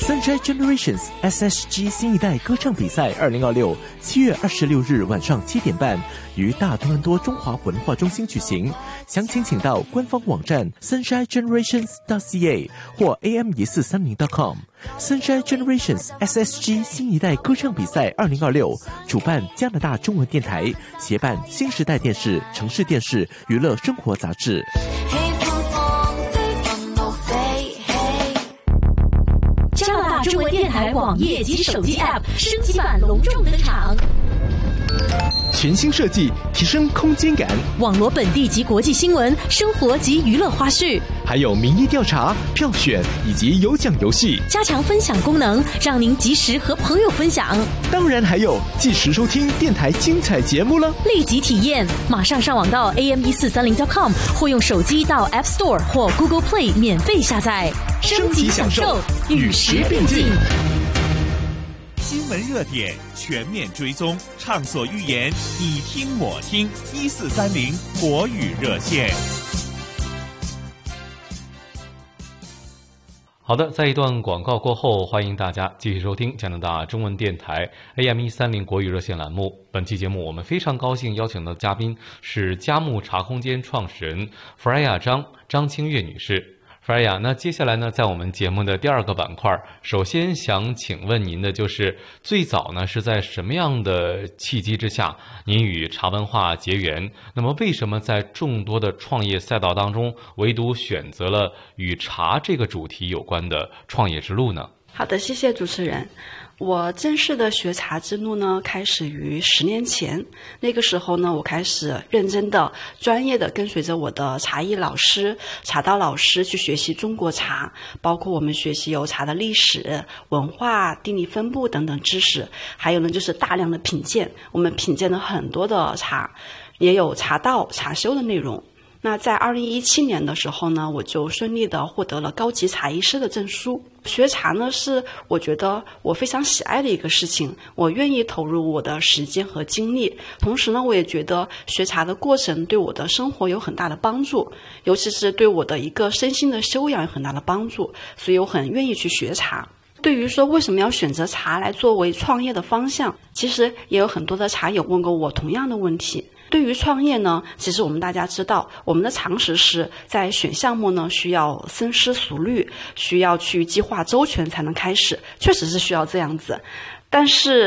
Sunshine Generations SSG 新一代歌唱比赛2026 7月26日晚上7点半于大多伦多中华文化中心举行，详情请到官方网站 sunshinegenerations.ca 或 am1430.com。 Sunshine Generations SSG 新一代歌唱比赛2026主办加拿大中文电台，协办新时代电视、城市电视、娱乐生活杂志。 加拿大中文电台网页及手机 App 升级版隆重登场， 全新设计，提升空间感， 网罗本地及国际新闻、生活及娱乐花絮， 还有民意调查、票选以及有奖游戏， 加强分享功能，让您及时和朋友分享。 当然还有即时收听电台精彩节目了。 立即体验，马上上网到 am1430.com 或用手机到 App Store 或 Google Play 免费下载， 升级享受，与时并进。 新闻热点全面追踪，畅所欲言，你听我听，1430国语热线。 好的，在一段广告过后，欢迎大家继续收听加拿大中文电台 AM130国语热线栏目。本期节目我们非常高兴邀请的嘉宾是佳木茶空间创始人 Freya 张清月女士。Freya， 那接下来呢，在我们节目的第二个板块，首先想请问您的就是最早呢是在什么样的契机之下，您与茶文化结缘？那么为什么在众多的创业赛道当中，唯独选择了与茶这个主题有关的创业之路呢？ 好的，谢谢主持人。我正式的学茶之路呢，开始于10年前。那个时候呢，我开始认真的、专业的跟随着我的茶艺老师、茶道老师去学习中国茶，包括我们学习有茶的历史、文化、地理分布等等知识，还有呢就是大量的品鉴。我们品鉴了很多的茶，也有茶道、茶修的内容。那在2017年的时候呢，我就顺利的获得了高级茶艺师的证书。学茶呢，是我觉得我非常喜爱的一个事情，我愿意投入我的时间和精力。同时呢，我也觉得学茶的过程对我的生活有很大的帮助，尤其是对我的一个身心的修养有很大的帮助，所以我很愿意去学茶。对于说为什么要选择茶来作为创业的方向，其实也有很多的茶友问过我同样的问题。对于创业呢，其实我们大家知道，我们的常识是在选项目呢需要深思熟虑，需要去计划周全才能开始，确实是需要这样子。但是